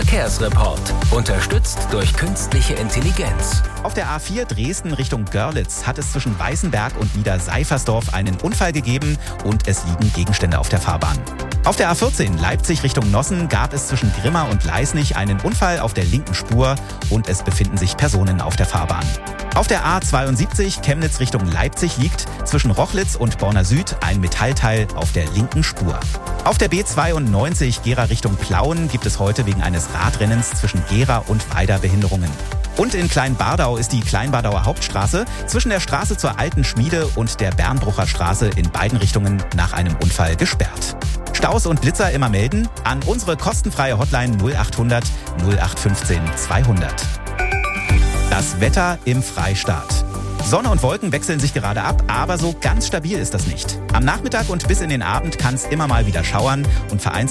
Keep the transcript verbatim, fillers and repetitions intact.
Verkehrsreport. Unterstützt durch künstliche Intelligenz. Auf der A vier Dresden Richtung Görlitz hat es zwischen Weißenberg und Niederseifersdorf einen Unfall gegeben und es liegen Gegenstände auf der Fahrbahn. Auf der A vierzehn Leipzig Richtung Nossen gab es zwischen Grimma und Leisnig einen Unfall auf der linken Spur und es befinden sich Personen auf der Fahrbahn. Auf der A zweiundsiebzig Chemnitz Richtung Leipzig liegt zwischen Rochlitz und Borna Süd ein Metallteil auf der linken Spur. Auf der B zweiundneunzig Gera Richtung Plauen gibt es heute wegen eines Radrennens zwischen Gera und Weida Behinderungen. Und in Kleinbardau ist die Kleinbardauer Hauptstraße zwischen der Straße zur Alten Schmiede und der Bernbrucher Straße in beiden Richtungen nach einem Unfall gesperrt. Staus und Blitzer immer melden an unsere kostenfreie Hotline null achthundert null acht fünfzehn zweihundert. Das Wetter im Freistaat. Sonne und Wolken wechseln sich gerade ab, aber so ganz stabil ist das nicht. Am Nachmittag und bis in den Abend kann es immer mal wieder schauern und vereinzelt